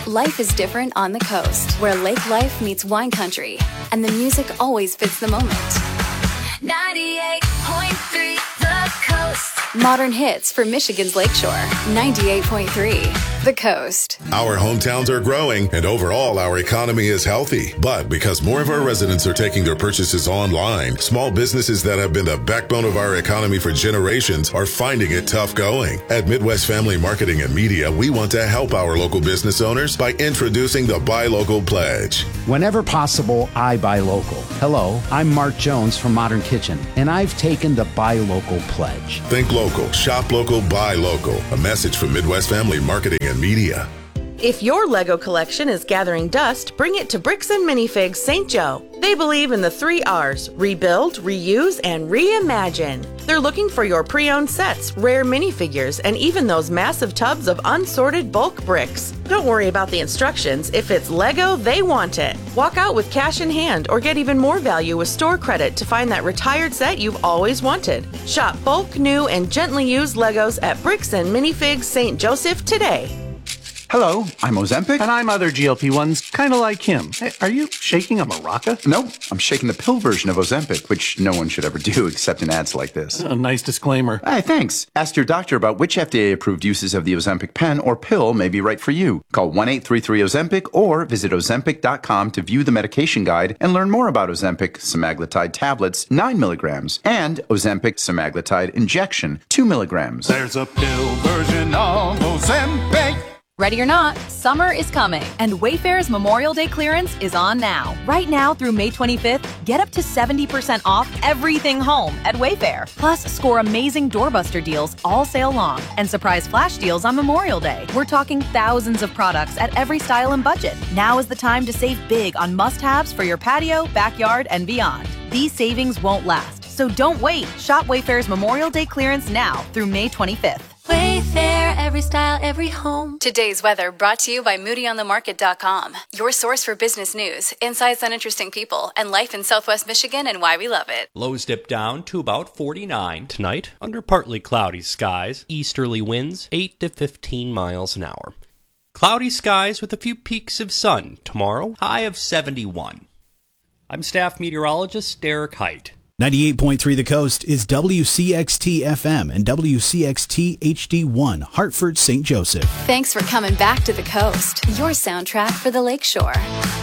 Life is different on the coast, where lake life meets wine country, and the music always fits the moment. 98.3 The Coast. Modern hits for Michigan's Lakeshore. 98.3 The Coast. Our hometowns are growing, and overall, our economy is healthy. But because more of our residents are taking their purchases online, small businesses that have been the backbone of our economy for generations are finding it tough going. At Midwest Family Marketing and Media, we want to help our local business owners by introducing the Buy Local Pledge. Whenever possible, I buy local. Hello, I'm Mark Jones from Modern Kitchen, and I've taken the Buy Local Pledge. Think local, shop local, buy local. A message from Midwest Family Marketing and Media. If your Lego collection is gathering dust, bring it to Bricks and Minifigs St. Joe. They believe in the 3 R's: rebuild, reuse, and reimagine. They're looking for your pre-owned sets, rare minifigures, and even those massive tubs of unsorted bulk bricks. Don't worry about the instructions. If it's Lego, they want it. Walk out with cash in hand or get even more value with store credit to find that retired set you've always wanted. Shop bulk, new, and gently used Legos at Bricks and Minifigs St. Joseph today. Hello, I'm Ozempic. And I'm other GLP-1s, kind of like him. Hey, are you shaking a maraca? No, I'm shaking the pill version of Ozempic, which no one should ever do except in ads like this. A nice disclaimer. Hey, thanks. Ask your doctor about which FDA-approved uses of the Ozempic pen or pill may be right for you. Call 1-833-OZEMPIC or visit Ozempic.com to view the medication guide and learn more about Ozempic semaglutide tablets, 9 milligrams, and Ozempic semaglutide injection, 2 milligrams. There's a pill version of Ozempic. Ready or not, summer is coming, and Wayfair's Memorial Day clearance is on now. Right now through May 25th, get up to 70% off everything home at Wayfair. Plus, score amazing doorbuster deals all sale long and surprise flash deals on Memorial Day. We're talking thousands of products at every style and budget. Now is the time to save big on must-haves for your patio, backyard, and beyond. These savings won't last, so don't wait. Shop Wayfair's Memorial Day clearance now through May 25th. Wayfair, every style, every home. Today's weather brought to you by MoodyOnTheMarket.com. Your source for business news, insights on interesting people, and life in Southwest Michigan and why we love it. Lows dip down to about 49 tonight under partly cloudy skies. Easterly winds 8 to 15 miles an hour. Cloudy skies with a few peaks of sun tomorrow. High of 71. I'm staff meteorologist Derek Height. 98.3 The Coast is WCXT FM and WCXT HD1, Hartford, St. Joseph. Thanks for coming back to the coast, your soundtrack for the Lakeshore.